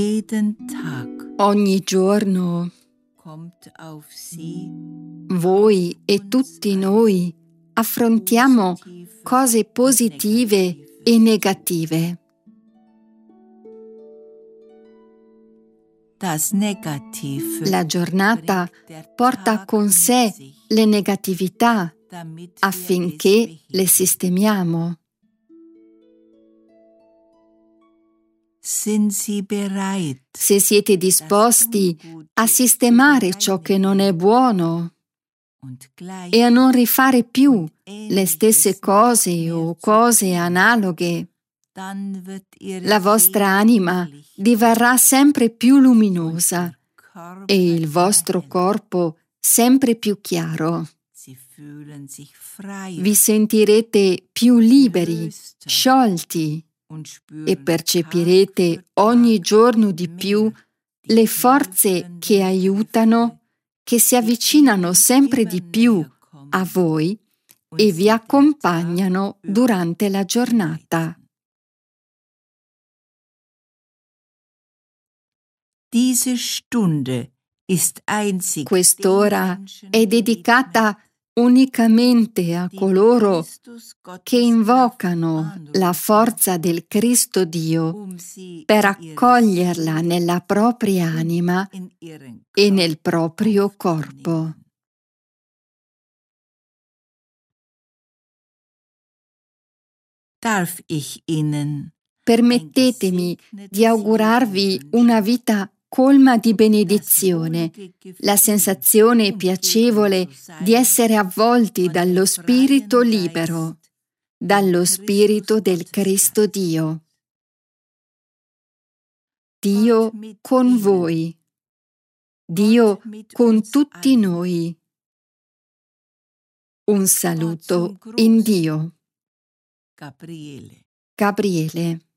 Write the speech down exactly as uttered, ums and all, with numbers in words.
Jeden Tag Ogni giorno kommt auf sie voi e tutti noi affrontiamo cose positive e negative. das Negative La giornata bringt der porta Tag con mit sé sich, le negatività damit wir affinché es le sistemiamo. Sind Sie bereit, Se siete disposti a sistemare ciò che non è buono und e a non rifare più und le stesse cose o cose analoghe, dann wird Ihre la vostra Seele anima licht diverrà sempre più luminosa und Ihr Körper e il vostro immer heller. corpo sempre più chiaro. Sie fühlen sich freier Vi sentirete più liberi, Gelöster. sciolti und spüren e Tag percepirete für ogni Tag giorno di più mehr die le forze che helfenden aiutano, Kräfte, che si die avvicinano ihnen sempre immer di più näher kommen a voi und e sie vi den accompagnano Tag über durante la giornata. begleiten. Diese Stunde ist einzig Quest'ora den Menschen è dedicata unicamente a die coloro Christus che Gottes Kraft invocano la anrufen, forza del Cristo Dio um sie per in ihre accoglierla Seele nella propria und anima in ihren e nel Körper proprio corpo. aufzunehmen. Darf ich Ihnen Permettetemi di augurarvi una vita colma di benedizione, la sensazione piacevole di essere avvolti dallo Spirito libero, dallo Spirito del Cristo Dio. Dio con voi, Dio con tutti noi. Un saluto in Dio. Gabriele. Gabriele.